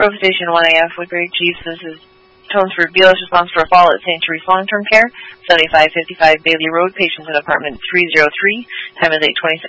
Grove Station 1AF, Woodbury Chiefs. This is Tones for BLS response for a fall at St. Therese Long-Term Care, 7555 Bailey Road, patients in apartment 303. Time is 8:26.